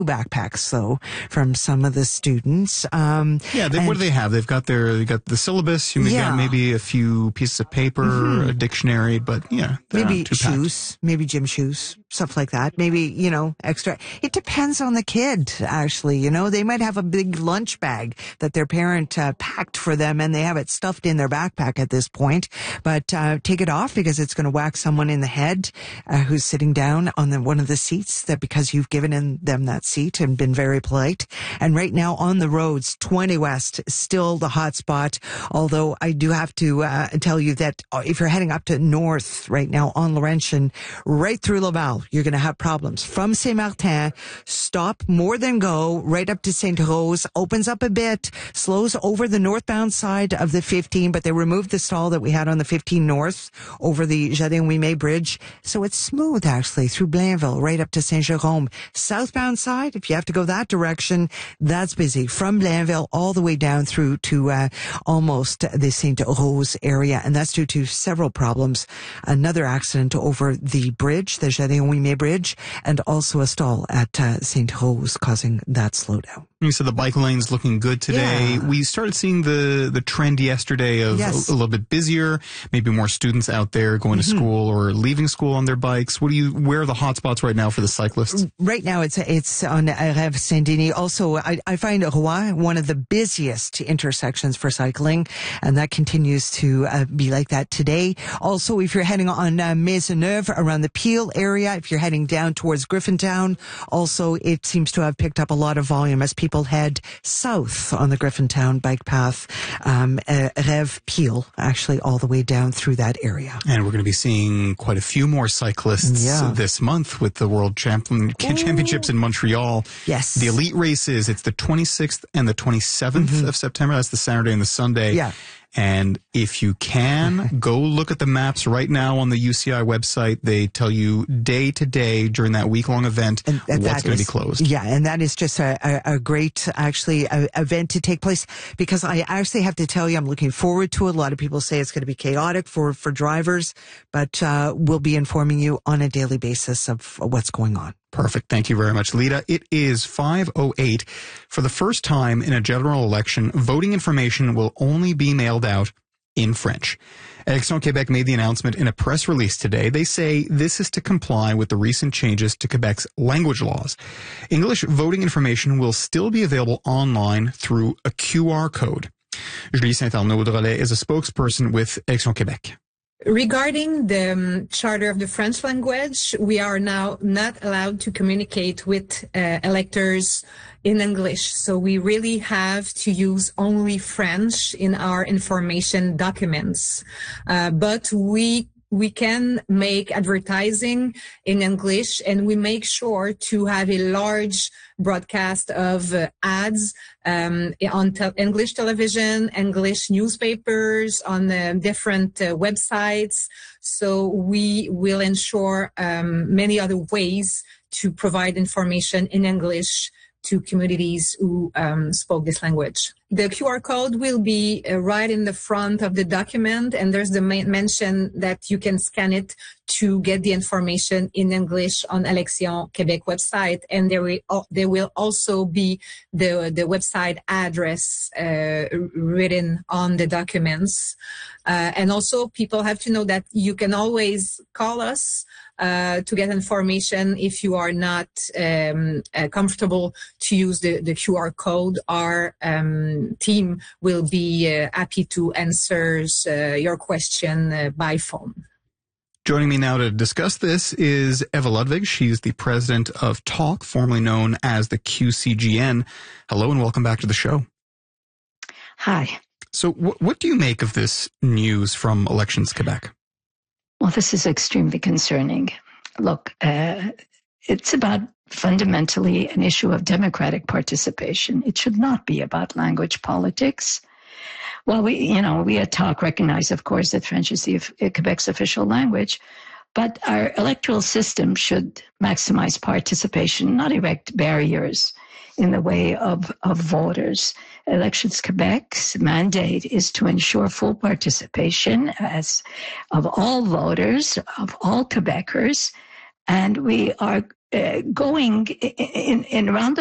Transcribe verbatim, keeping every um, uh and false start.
backpacks, though, from some of the students. Um, yeah, they, and, what do they have? They've got their, they got the syllabus. You yeah. got maybe a few pieces of paper, mm-hmm. a dictionary, but yeah, maybe shoes, maybe gym shoes, stuff like that. Maybe, you know, extra. It depends on the kid, actually. You know, they might have a big lunch bag that their parent uh, packed for them, and they have it stuffed in their backpack at this point. But uh, take it off, because it's going to whack someone in the head uh, who's sitting down on the, one of the seats, that because you've given in them that seat and been very polite. And right now on the roads, twenty West still the hot spot. Although I do have to uh, tell you that if you're heading up to north right now on Laurentian, right through Laval, you're going to have problems. From Saint-Martin, stop more than go, right up to Sainte-Rose, opens up a bit, slows over the northbound side of the fifteen, but they removed the stall that we had on the fifteen north over the Jardin-Ouimet Bridge. So it's smooth, actually, through Blainville, right up to Saint-Jérôme. Southbound side, if you have to go that direction, that's busy. From Blainville all the way down through to uh, almost the Sainte-Rose area, and that's due to several problems. Another accident over the bridge, the Jardin-Ouimet Bridge, and also a stall at uh, Sainte-Rose causing that slowdown. You said the bike lane's looking good today. Yeah. We started seeing the, the trend yesterday of yes. a, a little bit busier, maybe more students out there going mm-hmm. to school or leaving school on their bikes. What do you, where are the hot spots right now for the cyclists? Right now it's, it's on Rêve Saint-Denis. Also, I, I find Rouen one of the busiest intersections for cycling, and that continues to uh, be like that today. Also, if you're heading on uh, Maisonneuve around the Peel area, if you're heading down towards Griffintown, also it seems to have picked up a lot of volume as people head south on the Griffintown bike path, um, uh, Rêve Peel, actually all the way down through that area. And we're going to be seeing quite a few more cyclists yeah. this month with the World Champion- Championships in Montreal. Yes. The elite races, it's the twenty-sixth and the twenty-seventh mm-hmm. of September. That's the Saturday and the Sunday. Yeah. And if you can, go look at the maps right now on the U C I website. They tell you day to day during that week-long event and, and what's going to be closed. Yeah, and that is just a, a, a great, actually, a, event to take place, because I actually have to tell you, I'm looking forward to it. A lot of people say it's going to be chaotic for, for drivers, but uh, we'll be informing you on a daily basis of what's going on. Perfect. Thank you very much, Lita. It is five oh eight. For the first time in a general election, voting information will only be mailed out in French. Élections Québec made the announcement in a press release today. They say this is to comply with the recent changes to Quebec's language laws. English voting information will still be available online through a Q R code. Julie Saint-Arnaud-Drolet is a spokesperson with Élections Québec. Regarding the um, Charter of the French language, we are now not allowed to communicate with uh, electors in English. So we really have to use only French in our information documents. Uh, but we we can make advertising in English, and we make sure to have a large broadcast of uh, ads um, on te- English television, English newspapers, on uh, different uh, websites. So we will ensure um, many other ways to provide information in English to communities who um, spoke this language. The Q R code will be uh, right in the front of the document, and there's the main mention that you can scan it to get the information in English on Élections Québec website, and there will, there will also be the, the website address uh, written on the documents. Uh, and also people have to know that you can always call us Uh, to get information if you are not um, uh, comfortable to use the, the Q R code. Our um, team will be uh, happy to answer uh, your question uh, by phone. Joining me now to discuss this is Eva Ludwig. She's the president of Talk, formerly known as the Q C G N. Hello and welcome back to the show. Hi. So wh- what do you make of this news from Elections Quebec? Well, this is extremely concerning. Look, uh, it's about fundamentally an issue of democratic participation. It should not be about language politics. Well, we, you know, we at Talk recognize, of course, that French is the, uh, Quebec's official language, but our electoral system should maximize participation, not erect barriers in the way of, of voters. Elections Quebec's mandate is to ensure full participation as of all voters, of all Quebecers, and we are uh, going in, in around the